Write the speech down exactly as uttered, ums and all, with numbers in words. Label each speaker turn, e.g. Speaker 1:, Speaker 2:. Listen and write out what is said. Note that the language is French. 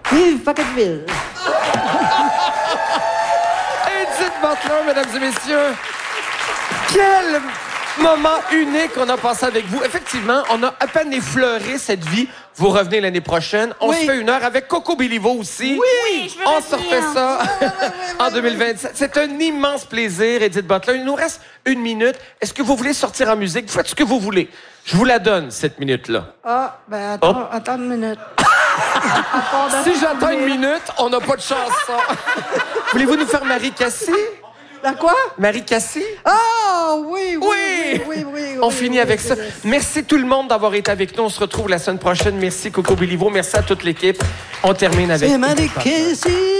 Speaker 1: Vive Pocketville!
Speaker 2: Edith Butler, mesdames et messieurs. Quel moment unique qu'on a passé avec vous. Effectivement, on a à peine effleuré cette vie. Vous revenez l'année prochaine. On
Speaker 1: Oui.
Speaker 2: se fait une heure avec Coco Béliveau aussi.
Speaker 3: Oui, je veux
Speaker 2: On se refait
Speaker 3: revenir.
Speaker 2: ça en deux mille vingt-sept. C'est un immense plaisir, Edith Butler. Il nous reste une minute. Est-ce que vous voulez sortir en musique? Vous faites ce que vous voulez. Je vous la donne, cette minute-là.
Speaker 1: Ah, ben attends, attends une minute.
Speaker 2: Si j'attends une minute, on n'a pas de chanson. Voulez-vous nous faire Marie Cassé?
Speaker 1: La quoi?
Speaker 2: Marie Cassé?
Speaker 1: Ah, oui, oui,
Speaker 2: Oui!
Speaker 1: oui, oui, oui, oui,
Speaker 2: On
Speaker 1: oui,
Speaker 2: finit
Speaker 1: oui,
Speaker 2: avec
Speaker 1: oui,
Speaker 2: ça.
Speaker 1: oui.
Speaker 2: Merci tout le monde d'avoir été avec nous. On se retrouve la semaine prochaine. Merci Coco Béliveau. Merci à toute l'équipe. On termine avec...
Speaker 1: C'est Marie Casey.